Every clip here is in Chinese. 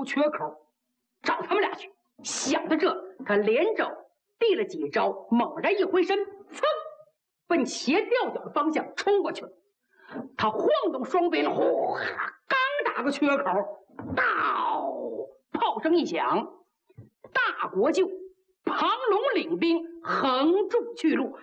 出缺口，找他们俩去。想到这，他连着递了几招，猛然一回身，噌，奔斜吊脚的方向冲过去了。他晃动双臂，呼，刚打个缺口，到炮声一响，大国舅庞龙领兵横住去路，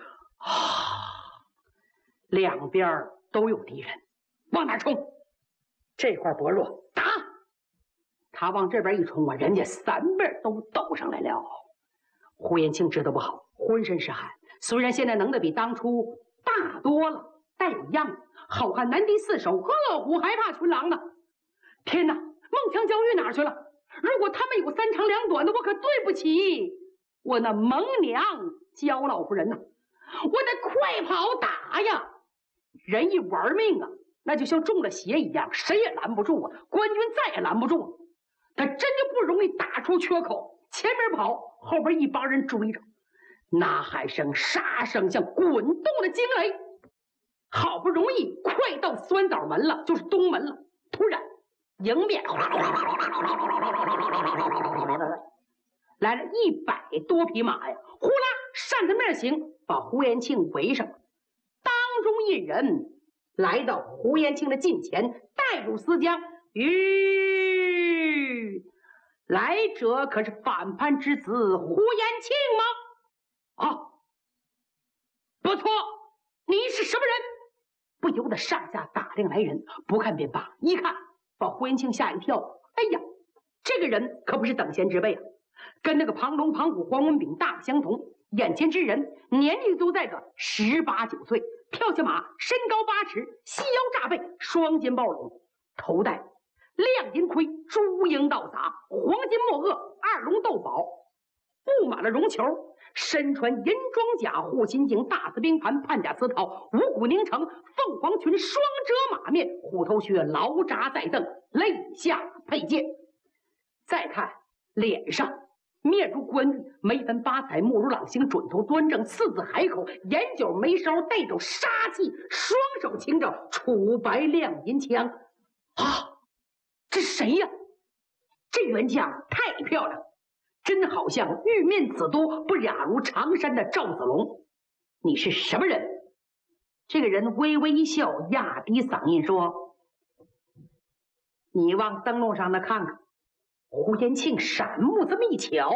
两边都有敌人，往哪冲？这块薄弱，打！他往这边一冲啊，人家三边都斗上来了。胡延庆知道不好，浑身是汗。虽然现在能的比当初大多了，但有样，好汉难敌四手，恶虎还怕群狼呢。天哪，孟强、焦玉哪去了？如果他们有三长两短的，我可对不起我那萌娘焦老夫人呐！我得快跑打呀！人一玩命啊，那就像中了邪一样，谁也拦不住啊！官军再也拦不住了。他真就不容易打出缺口，前面跑，后边一帮人追着，呐喊声、杀声像滚动的惊雷。好不容易快到酸枣门了，就是东门了，突然迎面来了100多匹马呀，呼啦扇着面行，把胡延庆围上。当中一人来到胡延庆的近前，带入丝缰。来者可是反叛之子胡延庆吗？啊，不错，你是什么人？不由得上下打量来人，不看便罢，一看把胡延庆吓一跳。哎呀，这个人可不是等闲之辈啊，跟那个庞龙、庞虎、黄文炳大不相同。眼前之人年纪都在个18、19岁，跳下马，身高8尺，细腰炸背，双肩抱拢，头戴亮银盔，朱缨倒洒，黄金墨萼，二龙斗宝，布满了绒球，身穿银装甲、护心镜、大字兵盘、判甲丝套、五谷凝成、凤凰裙、双遮马面、虎头靴，劳扎在蹬，肋下佩剑。再看脸上，面如冠玉，眉分八彩，目如朗星，准头端正，四字海口，眼角眉梢带着杀气，双手擎着楚白亮银枪。啊，这是谁呀？这员将太漂亮，真好像玉面紫都，不亚如常山的赵子龙。你是什么人？这个人微微一笑，压低嗓音说：“你往灯笼上那看看。”胡延庆闪目这么一瞧，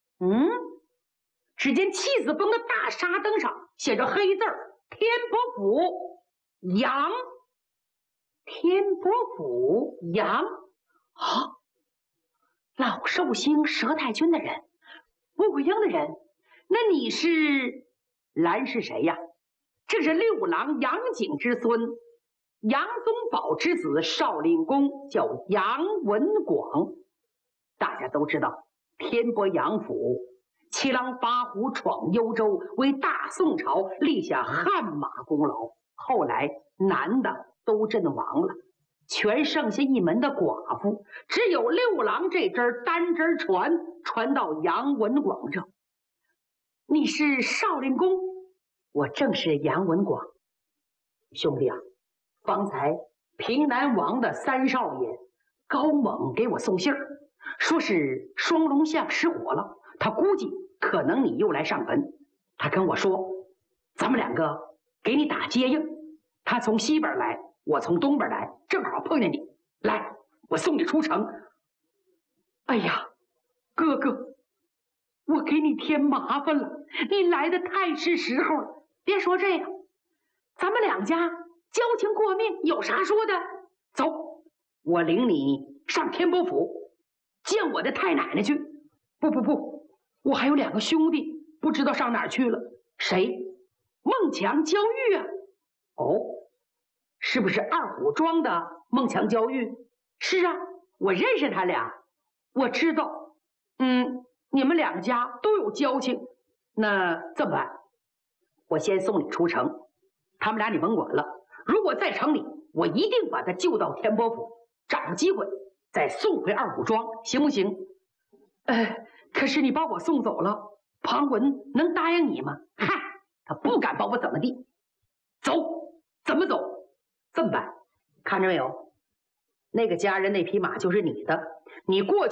只见气子峰的大沙灯上写着黑字儿：“天波府杨。”天波府杨啊，老寿星佘太君的人，吴桂英的人。那你是兰是谁呀？这是六郎杨景之孙，杨宗保之子，少林公，叫杨文广。大家都知道，天波杨府七郎八虎闯幽州，为大宋朝立下汗马功劳。后来男的都阵亡了，全剩下一门的寡妇，只有六郎这支单支传到杨文广这。你是少林公？我正是杨文广。兄弟啊，方才平南王的三少爷高猛给我送信儿，说是双龙巷失火了，他估计可能你又来上门。他跟我说，咱们两个给你打接应，他从西边来，我从东边来，正好碰见你。来，我送你出城。哎呀，哥哥，我给你添麻烦了，你来的太是时候了。别说这个，咱们两家交情过命，有啥说的？走，我领你上天波府见我的太奶奶去。不，我还有2个兄弟，不知道上哪儿去了。谁？孟强、焦玉啊。哦，是不是二虎庄的孟强、焦玉？是啊，我认识他俩。我知道，你们两家都有交情。那这么办，我先送你出城，他们俩你甭管了。如果在城里，我一定把他救到天波府，找个机会再送回二虎庄，行不行？可是你把我送走了，庞文能答应你吗？嗨，他不敢把我怎么地。走，怎么走？这么办，看着没有？那个家人那匹马就是你的，你过去